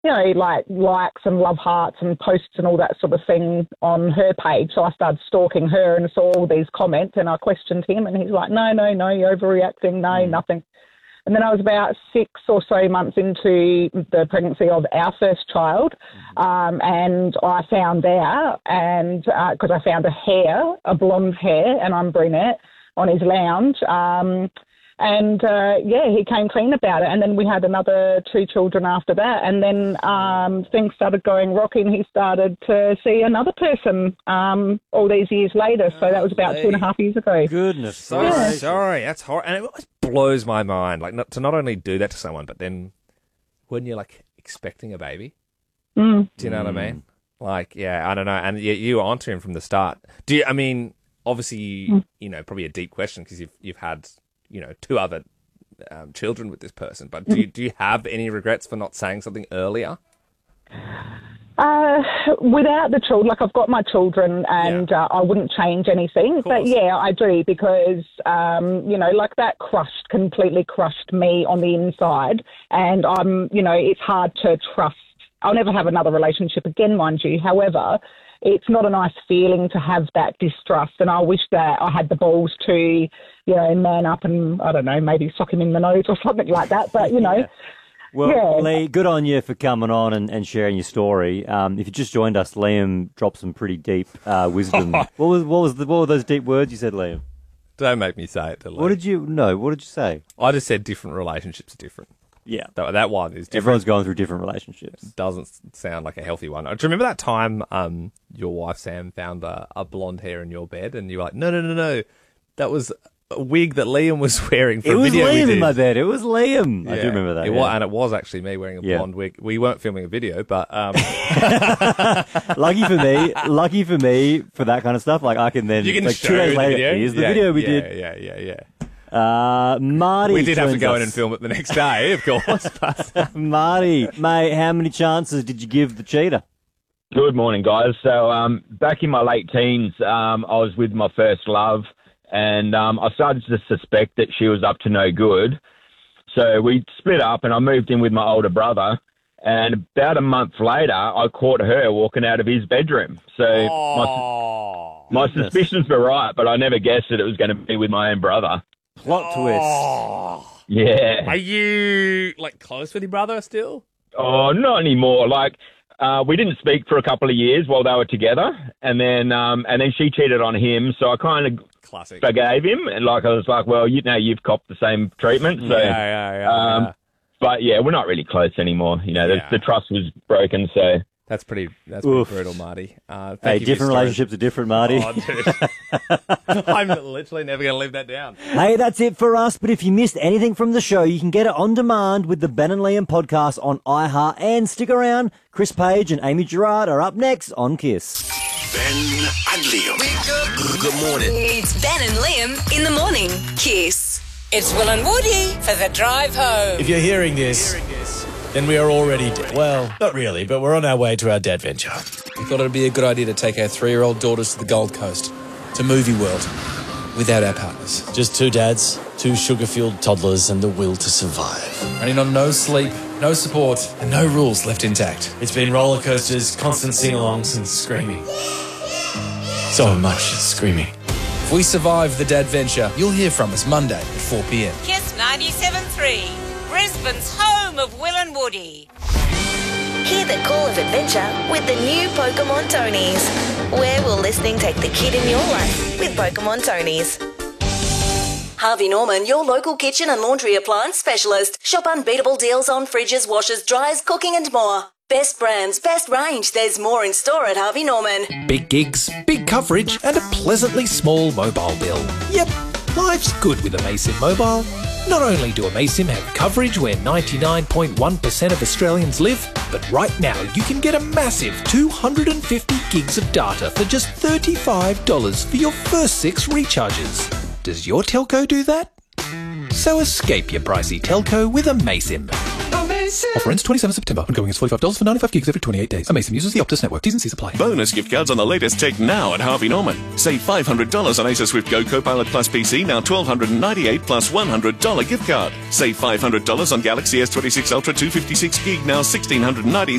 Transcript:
like likes and love hearts and posts and all that sort of thing on her page. So I started stalking her and saw all these comments, and I questioned him, and he's like, no, you're overreacting, nothing. And then I was about 6 or so months into the pregnancy of our first child, and I found out, and because I found a blonde hair, and I'm brunette, on his lounge. He came clean about it. And then we had another 2 children after that. And then things started going rocky, and he started to see another person all these years later. So that was about 2.5 years ago. Goodness. Sorry. That's horrible. And it always blows my mind, like, to not only do that to someone, but then when you're, like, expecting a baby. Do you know what I mean? Like, yeah, I don't know. And you were onto him from the start. Obviously, probably a deep question because you've had... 2 other children with this person. But do you have any regrets for not saying something earlier? Without the children, like I've got my children, and I wouldn't change anything. But yeah, I do because like that completely crushed me on the inside, and I'm, it's hard to trust. I'll never have another relationship again, mind you. However, it's not a nice feeling to have that distrust, and I wish that I had the balls to, man up and, I don't know, maybe sock him in the nose or something like that, but, Well, Lee, good on you for coming on and sharing your story. If you just joined us, Liam dropped some pretty deep wisdom. What were those deep words you said, Liam? Don't make me say it to Lee. What did you say? I just said different relationships are different. Yeah. That one is different. Everyone's going through different relationships. It doesn't sound like a healthy one. Do you remember that time your wife, Sam, found a blonde hair in your bed and you were like, no. That was a wig that Liam was wearing for a video we did. It was Liam in my bed. It was Liam. Yeah. I do remember that. And it was actually me wearing a blonde wig. We weren't filming a video, but... Lucky for me, for that kind of stuff, like I can then... You can like show 2 days the later, video. here's the video we did. Yeah. Marty, we did have to go in and film it the next day, of course. But Marty, mate, how many chances did you give the cheater? Good morning, guys. So back in my late teens, I was with my first love, and I started to suspect that she was up to no good. So we split up, and I moved in with my older brother. And about a month later, I caught her walking out of his bedroom. So my suspicions were right, but I never guessed that it was going to be with my own brother. Plot twist. Yeah. Are you, like, close with your brother still? Oh, not anymore. Like, we didn't speak for a couple of years while they were together, and then she cheated on him, so I kind of forgave him, and I was like, well, you've copped the same treatment, so Yeah. But yeah, we're not really close anymore. The trust was broken, so. That's pretty brutal, Marty. Hey, different relationships are different, Marty. Oh, dude. I'm literally never going to leave that down. Hey, that's it for us. But if you missed anything from the show, you can get it on demand with the Ben and Liam podcast on iHeart. And stick around. Chris Page and Amy Gerard are up next on Kiss. Ben and Liam. Good morning. It's Ben and Liam in the morning. Kiss. It's Will and Woody for the drive home. If you're hearing this, then we are already dead. Well, not really, but we're on our way to our dad venture. We thought it would be a good idea to take our 3-year-old daughters to the Gold Coast, to Movie World, without our partners. Just 2 dads, 2 sugar-filled toddlers, and the will to survive. Running on no sleep, no support, and no rules left intact. It's been roller coasters, constant sing-alongs, and screaming. So much screaming. If we survive the dad venture, you'll hear from us Monday at 4 p.m. Kiss 97.3, Brisbane's home of Will and Woody. Hear the call of adventure with the new Pokemon Tonys. Where will listening take the kid in your life with Pokemon Tonys? Harvey Norman, your local kitchen and laundry appliance specialist. Shop unbeatable deals on fridges, washers, dryers, cooking and more. Best brands, best range. There's more in store at Harvey Norman. Big gigs, big coverage, and a pleasantly small mobile bill. Yep, life's good with Amasim Mobile. Not only do Amasim have coverage where 99.1% of Australians live, but right now you can get a massive 250 gigs of data for just $35 for your first 6 recharges. Does your telco do that? So escape your pricey telco with Amasim. Offer ends 27 September. Ongoing is $45 for 95 gigs every 28 days. Amaysim uses the Optus network. T's and C's apply. Bonus gift cards on the latest tech now at Harvey Norman. Save $500 on Acer Swift Go Copilot Plus PC, now $1,298 plus $100 gift card. Save $500 on Galaxy S26 Ultra 256 gig, now $1,690.